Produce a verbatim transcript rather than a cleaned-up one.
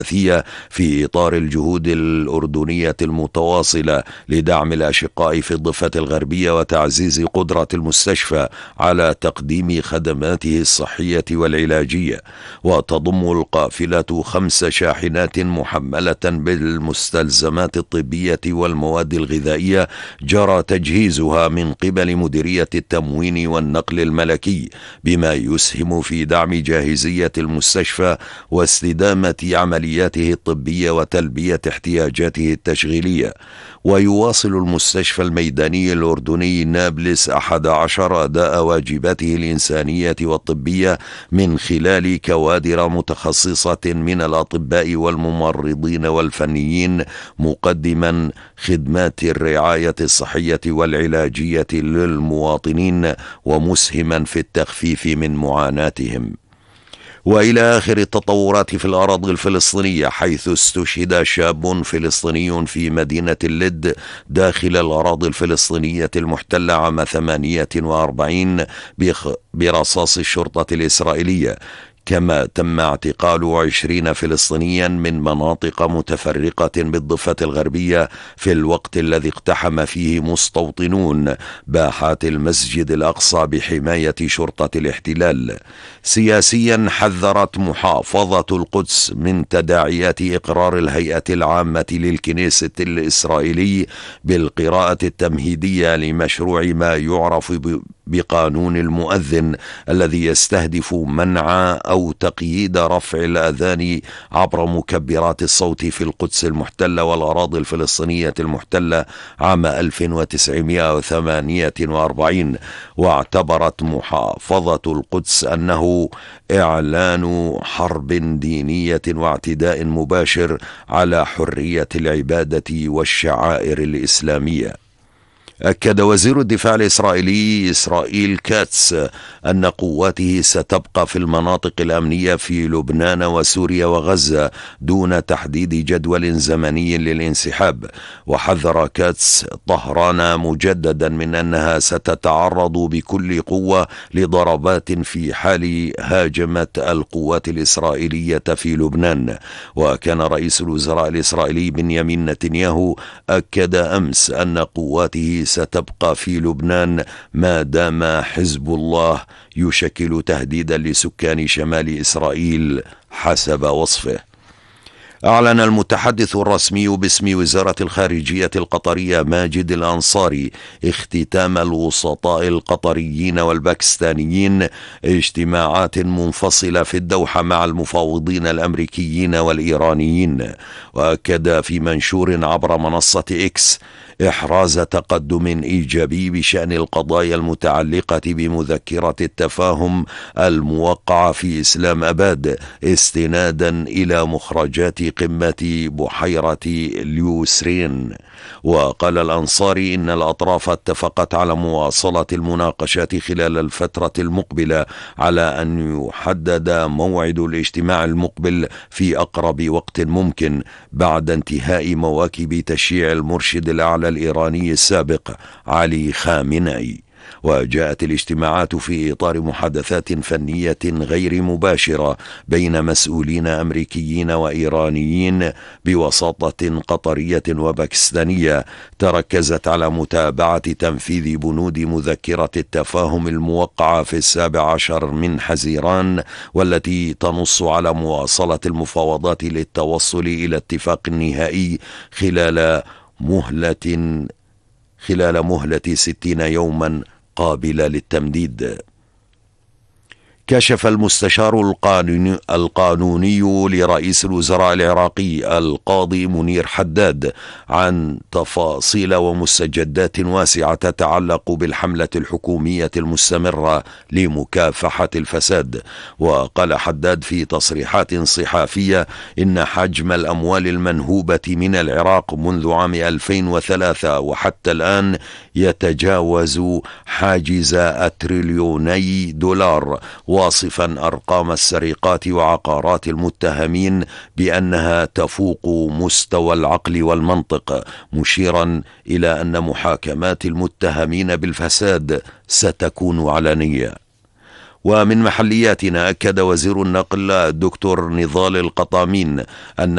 في إطار الجهود الأردنية المتواصلة لدعم الأشقاء في الضفة الغربية وتعزيز قدرة المستشفى على تقديم خدماته الصحية والعلاجية. وتضم القافلة خمس شاحنات محملة بالمستلزمات الطبية والمواد الغذائية جرى تجهيزها من قبل مديرية التموين والنقل الملكي، بما يسهم في دعم جاهزية المستشفى واستدامة عملياته الطبية وتلبية احتياجاته التشغيلية. ويواصل المستشفى الميداني الأردني نابلس أحد عشر أداء واجباته الإنسانية والطبية من خلال كوادر متخصصة من الأطباء والممرضين والفنيين، مقدما خدمات الرعاية الصحية والعلاجية للمواطنين ومسهما في التخفيف من معاناتهم. وإلى آخر التطورات في الأراضي الفلسطينية، حيث استشهد شاب فلسطيني في مدينة اللد داخل الأراضي الفلسطينية المحتلة عام ثمانية وأربعين برصاص الشرطة الإسرائيلية، كما تم اعتقال عشرين فلسطينيا من مناطق متفرقة بالضفة الغربية في الوقت الذي اقتحم فيه مستوطنون باحات المسجد الأقصى بحماية شرطة الاحتلال. سياسيا، حذرت محافظة القدس من تداعيات إقرار الهيئة العامة للكنيسة الإسرائيلي بالقراءة التمهيدية لمشروع ما يعرف بقانون المؤذن، الذي يستهدف منع أو تقييد رفع الأذان عبر مكبرات الصوت في القدس المحتلة والأراضي الفلسطينية المحتلة عام ألف وتسعمائة وثمانية وأربعين. واعتبرت محافظة القدس أنه إعلان حرب دينية واعتداء مباشر على حرية العبادة والشعائر الإسلامية. أكد وزير الدفاع الإسرائيلي إسرائيل كاتس أن قواته ستبقى في المناطق الأمنية في لبنان وسوريا وغزة دون تحديد جدول زمني للانسحاب. وحذر كاتس طهران مجددا من أنها ستتعرض بكل قوة لضربات في حال هاجمت القوات الإسرائيلية في لبنان. وكان رئيس الوزراء الإسرائيلي بنيامين نتنياهو أكد أمس أن قواته ستبقى في لبنان ما دام حزب الله يشكل تهديدا لسكان شمال إسرائيل حسب وصفه. أعلن المتحدث الرسمي باسم وزارة الخارجية القطرية ماجد الأنصاري اختتام الوسطاء القطريين والباكستانيين اجتماعات منفصلة في الدوحة مع المفاوضين الأمريكيين والإيرانيين. وأكد في منشور عبر منصة إكس إحراز تقدم إيجابي بشأن القضايا المتعلقة بمذكرة التفاهم الموقعة في إسلام أباد، استنادا إلى مخرجات قمة بحيرة اليوسرين. وقال الأنصاري إن الأطراف اتفقت على مواصلة المناقشات خلال الفترة المقبلة، على أن يحدد موعد الاجتماع المقبل في أقرب وقت ممكن بعد انتهاء مواكب تشييع المرشد الأعلى الإيراني السابق علي خامنئي. وجاءت الاجتماعات في إطار محادثات فنية غير مباشرة بين مسؤولين أمريكيين وإيرانيين بوساطة قطرية وباكستانية، تركزت على متابعة تنفيذ بنود مذكرة التفاهم الموقعة في السابع عشر من حزيران، والتي تنص على مواصلة المفاوضات للتوصل إلى اتفاق نهائي خلال مهلة خلال مهلة ستين يوما قابلة للتمديد. كشف المستشار القانوني, القانوني لرئيس الوزراء العراقي القاضي منير حداد عن تفاصيل ومستجدات واسعة تتعلق بالحملة الحكومية المستمرة لمكافحة الفساد. وقال حداد في تصريحات صحافية إن حجم الأموال المنهوبة من العراق منذ عام ألفين وثلاثة وحتى الآن يتجاوز حاجز التريليوني دولار، واصفا أرقام السرقات وعقارات المتهمين بأنها تفوق مستوى العقل والمنطق، مشيرا إلى أن محاكمات المتهمين بالفساد ستكون علنية. ومن محلياتنا أكد وزير النقل الدكتور نضال القطامين أن